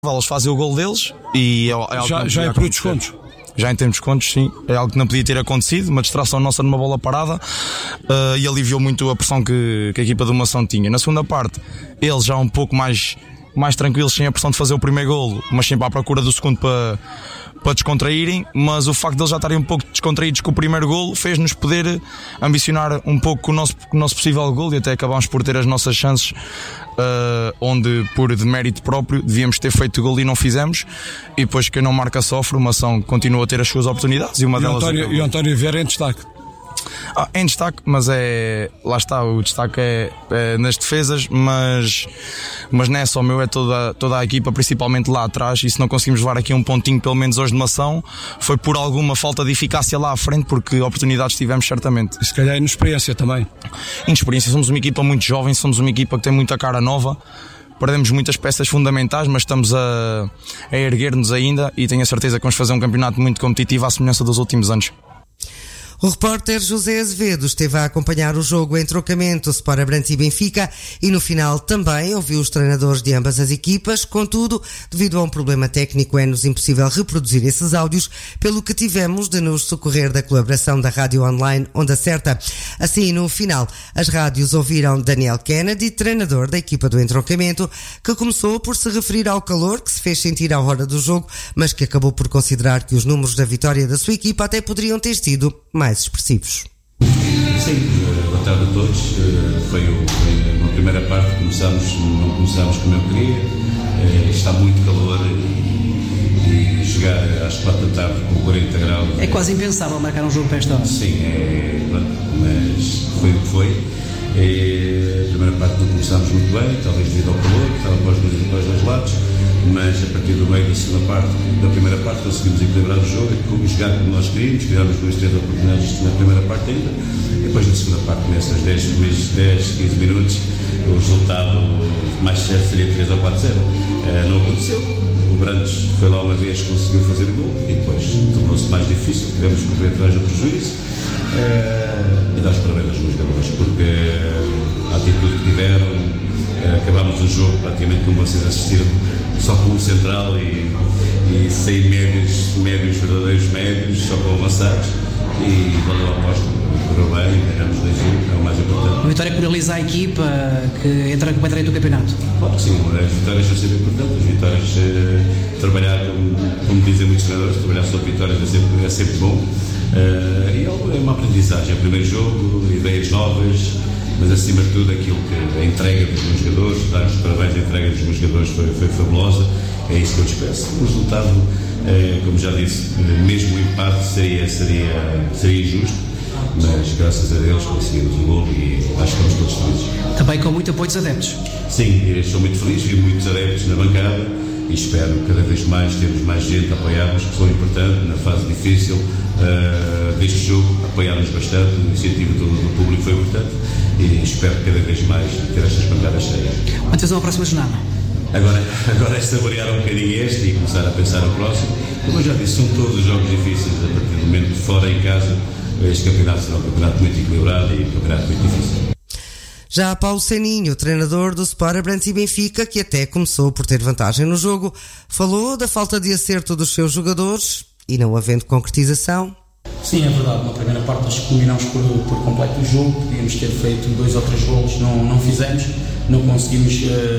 Eles fazem o gol deles e é algo já é por descontos. Já em termos de descontos, sim. É algo que não podia ter acontecido. Uma distração nossa numa bola parada e aliviou muito a pressão que a equipa do Mação tinha. Na segunda parte, eles já um pouco mais tranquilos, sem a pressão de fazer o primeiro golo, mas sempre à procura do segundo para descontraírem. Mas o facto de eles já estarem um pouco descontraídos com o primeiro golo fez-nos poder ambicionar um pouco com o nosso possível golo, e até acabámos por ter as nossas chances, onde por demérito próprio devíamos ter feito o golo e não fizemos. E depois quem não marca sofre. O Mação continua a ter as suas oportunidades e uma delas e o António Vieira em destaque. Em destaque, mas lá está, o destaque é nas defesas, mas não é só meu, é toda a equipa, principalmente lá atrás. E se não conseguimos levar aqui um pontinho pelo menos hoje de Mação, foi por alguma falta de eficácia lá à frente, porque oportunidades tivemos certamente. E se calhar inexperiência também. Inexperiência, somos uma equipa muito jovem, somos uma equipa que tem muita cara nova. Perdemos muitas peças fundamentais, mas estamos a erguer-nos ainda, e tenho a certeza que vamos fazer um campeonato muito competitivo à semelhança dos últimos anos. O repórter José Azevedo esteve a acompanhar o jogo em trocamento Sport Abrantes e Benfica e no final também ouviu os treinadores de ambas as equipas. Contudo, devido a um problema técnico, é-nos impossível reproduzir esses áudios, pelo que tivemos de nos socorrer da colaboração da rádio online Onda Certa. Assim, no final, as rádios ouviram Daniel Kennedy, treinador da equipa do entroncamento, que começou por se referir ao calor que se fez sentir à hora do jogo, mas que acabou por considerar que os números da vitória da sua equipa até poderiam ter sido mais expressivos. Sim, boa tarde a todos. Foi uma primeira parte, não começámos como eu queria. Está muito calor e chegar às 4 da tarde com 40 graus. É quase impensável marcar um jogo para esta hora. Sim, mas foi o que foi. A primeira parte não começámos muito bem, talvez devido ao calor, que estava para os dois lados, mas a partir do meio da primeira parte conseguimos equilibrar o jogo e jogar como nós queríamos, criámos 2-3 oportunidades na primeira parte ainda, e depois na segunda parte, nessas 10, 15 minutos, o resultado mais certo seria 3 ou 4-0. Não aconteceu. O Brandes foi lá uma vez, conseguiu fazer o gol e depois tornou-se mais difícil, tivemos que correr atrás do prejuízo. E dar os parabéns aos meus jogadores, porque a atitude que tiveram, acabámos o jogo praticamente como vocês assistiram, só com um central e sem médios, verdadeiros médios, só com avançados, e valeu a aposta, correu bem, ganhamos 2-1, é o mais importante. Uma vitória que penaliza a equipa, que entra completamente no campeonato. Claro que sim, as vitórias são sempre importantes, as vitórias, trabalhar, como dizem muitos treinadores, trabalhar só vitórias é sempre bom. E é uma aprendizagem, é o primeiro jogo, ideias novas, mas acima de tudo aquilo que a entrega dos meus jogadores, dar os parabéns, a entrega dos meus jogadores foi fabulosa, é isso que eu lhes peço. O resultado, como já disse, mesmo o empate seria injusto, mas graças a Deus conseguimos o golo e acho que estamos todos felizes. Também com muito apoio dos adeptos. Sim, estou muito feliz, vi muitos adeptos na bancada e espero cada vez mais termos mais gente a apoiar-nos, que foi importante na fase difícil deste jogo, apoiar-nos bastante, o incentivo do público foi importante e espero cada vez mais ter estas bancadas cheias. Atenção à próxima jornada. Agora é saborear um bocadinho este e começar a pensar no próximo. Como eu já disse, são todos os jogos difíceis, a partir do momento de fora em casa, este campeonato será um campeonato muito equilibrado e um campeonato muito difícil. Já Paulo Seninho, treinador do Sport Abrantes e Benfica, que até começou por ter vantagem no jogo, falou da falta de acerto dos seus jogadores e não havendo concretização. Sim, é verdade. Na primeira parte acho que culminamos por completo o jogo, podíamos ter feito 2 ou 3 golos, não fizemos, não conseguimos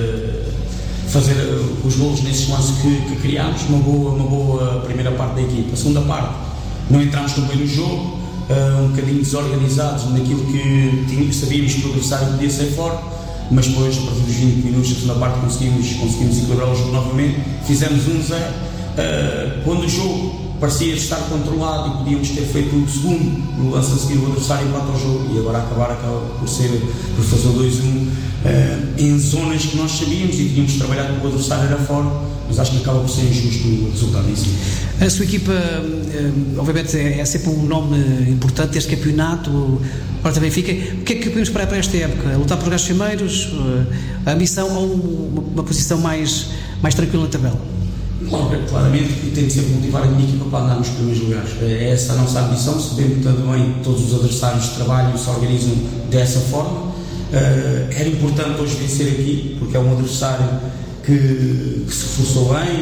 fazer os golos nesses lances que criámos. Uma boa primeira parte da equipa. A segunda parte, não entramos tão bem no jogo, um bocadinho desorganizados naquilo que sabíamos que o adversário podia ser forte, mas depois, a partir dos 20 minutos da segunda parte, conseguimos equilibrar o jogo novamente, fizemos 1-0. Quando o jogo parecia estar controlado e podíamos ter feito um segundo, no lance a seguir o adversário empata o jogo e agora acaba por fazer o 2-1 em zonas que nós sabíamos e tínhamos trabalhado que o adversário era forte, mas acho que acaba por ser injusto o resultado em si. A sua equipa, obviamente, é sempre um nome importante deste campeonato, agora também fica. O que é que podemos esperar para esta época? Lutar por lugares primeiros, a ambição ou uma posição mais tranquila na tabela? Claramente que tem de sempre motivar a minha equipa para andar nos primeiros lugares. É essa a nossa ambição, se bem que também todos os adversários trabalham e se organizam dessa forma. Era importante hoje vencer aqui, porque é um adversário que se reforçou bem,